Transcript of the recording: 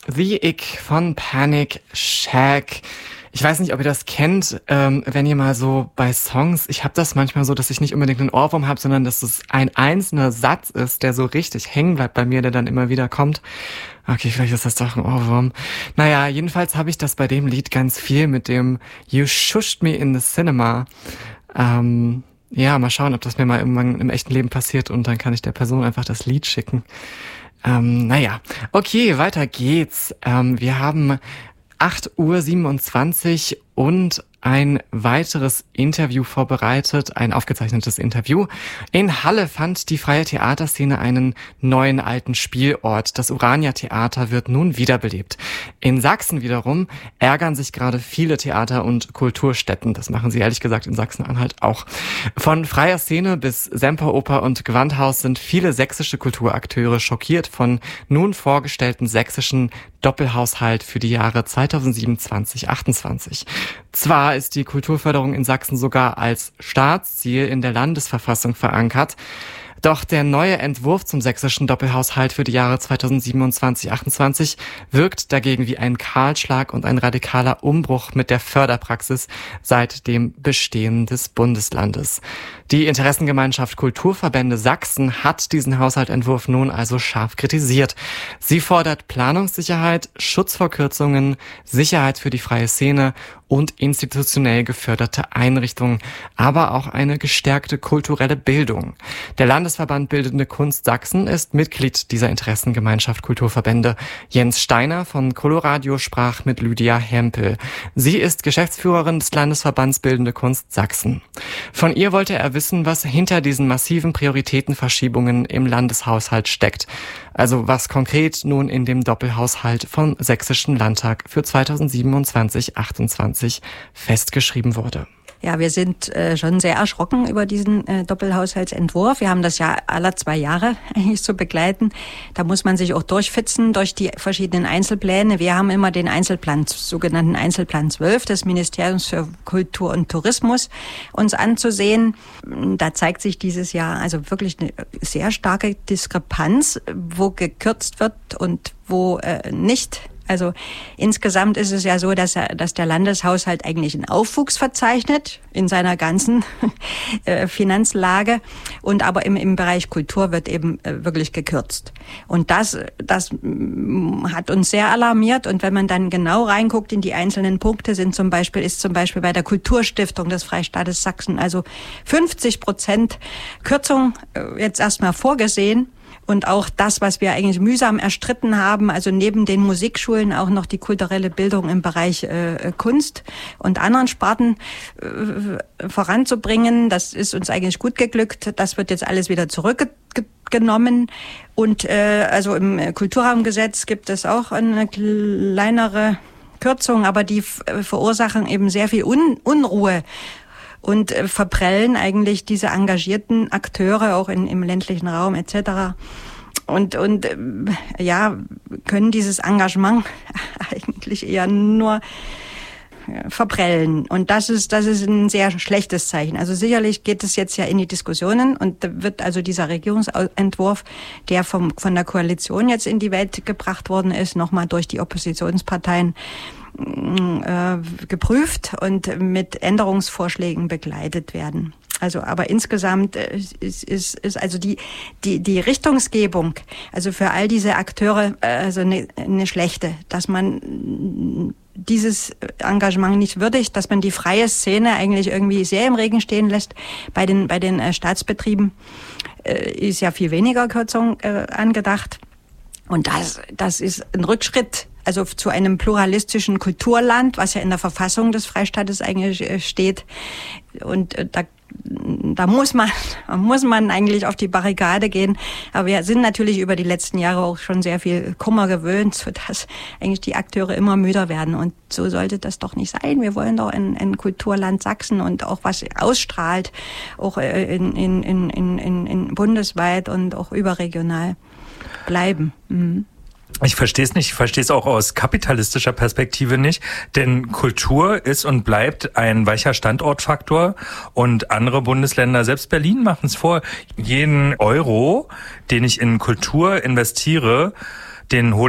The Ick von Panic Shack. Ich weiß nicht, ob ihr das kennt, wenn ihr mal so bei Songs, ich habe das manchmal so, dass ich nicht unbedingt einen Ohrwurm habe, sondern dass es ein einzelner Satz ist, der so richtig hängen bleibt bei mir, der dann immer wieder kommt. Okay, vielleicht ist das doch ein Ohrwurm. Naja, jedenfalls habe ich das bei dem Lied ganz viel mit dem You Shushed Me in the Cinema. Ja, mal schauen, ob das mir mal irgendwann im echten Leben passiert und dann kann ich der Person einfach das Lied schicken. Naja, okay, weiter geht's. Wir haben 8:27 Uhr und ein weiteres Interview vorbereitet, ein aufgezeichnetes Interview. In Halle fand die freie Theaterszene einen neuen alten Spielort. Das Urania Theater wird nun wiederbelebt. In Sachsen wiederum ärgern sich gerade viele Theater- und Kulturstätten. Das machen sie ehrlich gesagt in Sachsen-Anhalt auch. Von freier Szene bis Semperoper und Gewandhaus sind viele sächsische Kulturakteure schockiert von nun vorgestellten sächsischen Doppelhaushalt für die Jahre 2027-28. Zwar ist die Kulturförderung in Sachsen sogar als Staatsziel in der Landesverfassung verankert, doch der neue Entwurf zum sächsischen Doppelhaushalt für die Jahre 2027-28 wirkt dagegen wie ein Kahlschlag und ein radikaler Umbruch mit der Förderpraxis seit dem Bestehen des Bundeslandes. Die Interessengemeinschaft Kulturverbände Sachsen hat diesen Haushaltsentwurf nun also scharf kritisiert. Sie fordert Planungssicherheit, Schutz vor Kürzungen, Sicherheit für die freie Szene und institutionell geförderte Einrichtungen, aber auch eine gestärkte kulturelle Bildung. Der Landesverband Bildende Kunst Sachsen ist Mitglied dieser Interessengemeinschaft Kulturverbände. Jens Steiner von Coloradio sprach mit Lydia Hempel. Sie ist Geschäftsführerin des Landesverbands Bildende Kunst Sachsen. Von ihr wollte er wissen, was hinter diesen massiven Prioritätenverschiebungen im Landeshaushalt steckt. Also was konkret nun in dem Doppelhaushalt vom Sächsischen Landtag für 2027-28 festgeschrieben wurde. Ja, wir sind schon sehr erschrocken über diesen Doppelhaushaltsentwurf. Wir haben das ja alle 2 Jahre eigentlich zu begleiten. Da muss man sich auch durchfitzen durch die verschiedenen Einzelpläne. Wir haben immer den Einzelplan, sogenannten Einzelplan 12 des Ministeriums für Kultur und Tourismus uns anzusehen. Da zeigt sich dieses Jahr also wirklich eine sehr starke Diskrepanz, wo gekürzt wird und wo nicht. Also insgesamt ist es ja so, dass der Landeshaushalt eigentlich einen Aufwuchs verzeichnet in seiner ganzen Finanzlage und aber im Bereich Kultur wird eben wirklich gekürzt. Und das hat uns sehr alarmiert und wenn man dann genau reinguckt in die einzelnen Punkte, ist zum Beispiel bei der Kulturstiftung des Freistaates Sachsen also 50% Kürzung jetzt erstmal vorgesehen. Und auch das, was wir eigentlich mühsam erstritten haben, also neben den Musikschulen auch noch die kulturelle Bildung im Bereich Kunst und anderen Sparten voranzubringen. Das ist uns eigentlich gut geglückt. Das wird jetzt alles wieder zurückgenommen. Und also im Kulturraumgesetz gibt es auch eine kleinere Kürzung, aber die verursachen eben sehr viel Unruhe. Und verprellen eigentlich diese engagierten Akteure auch im ländlichen Raum etc. Und ja, können dieses Engagement eigentlich eher nur verprellen. Und das ist ein sehr schlechtes Zeichen. Also sicherlich geht es jetzt ja in die Diskussionen und da wird also dieser Regierungsentwurf, der von der Koalition jetzt in die Welt gebracht worden ist, nochmal durch die Oppositionsparteien geprüft und mit Änderungsvorschlägen begleitet werden. Also, aber insgesamt ist also die Richtungsgebung, also für all diese Akteure, also eine schlechte, dass man dieses Engagement nicht würdigt, dass man die freie Szene eigentlich irgendwie sehr im Regen stehen lässt. Bei den Staatsbetrieben ist ja viel weniger Kürzung angedacht. Und das ist ein Rückschritt, also zu einem pluralistischen Kulturland, was ja in der Verfassung des Freistaates eigentlich steht. Und da muss man eigentlich auf die Barrikade gehen. Aber wir sind natürlich über die letzten Jahre auch schon sehr viel Kummer gewöhnt, sodass eigentlich die Akteure immer müder werden. Und so sollte das doch nicht sein. Wir wollen doch ein Kulturland Sachsen und auch was ausstrahlt, auch in bundesweit und auch überregional bleiben. Mhm. Ich verstehe es nicht. Ich verstehe es auch aus kapitalistischer Perspektive nicht. Denn Kultur ist und bleibt ein weicher Standortfaktor. Und andere Bundesländer, selbst Berlin, machen es vor. Jeden Euro, den ich in Kultur investiere, den hole